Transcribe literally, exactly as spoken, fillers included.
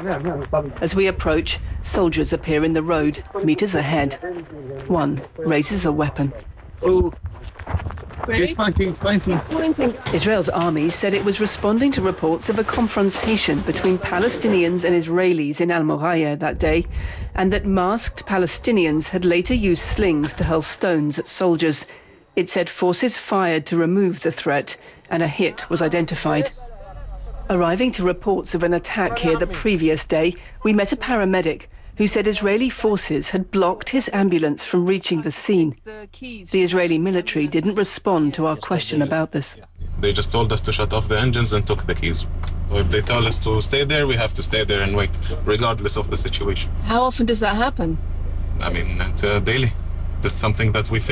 As we approach, soldiers appear in the road, meters ahead. One raises a weapon. It's pointing, it's pointing. Israel's army said it was responding to reports of a confrontation between Palestinians and Israelis in Al-Muraya that day, and that masked Palestinians had later used slings to hurl stones at soldiers. It said forces fired to remove the threat, and a hit was identified. Arriving to reports of an attack here the previous day, we met a paramedic who said Israeli forces had blocked his ambulance from reaching the scene. The Israeli military didn't respond to our question about this. They just told us to shut off the engines and took the keys. So if they tell us to stay there, we have to stay there and wait, regardless of the situation. How often does that happen? I mean, it's uh, daily. It's something that we face.